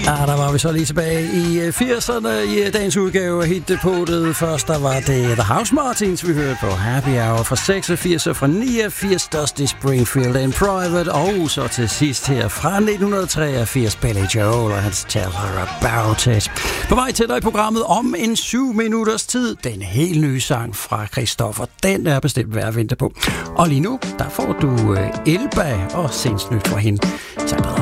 Der var vi så lige tilbage i 80'erne i dagens udgave af hitdepotet. Først der var det The House Martins, vi hørte på Happy Hour fra 86 og fra 89, Dusty Springfield and Private, og så til sidst her fra 1983, Billy Joel og hans Tell Her About It. På vej til dig i programmet om en 7 minutters tid, den helt nye sang fra Christoffer, den er bestemt værd at vente på. Og lige nu, der får du Elba og sindsnyt fra hende. Så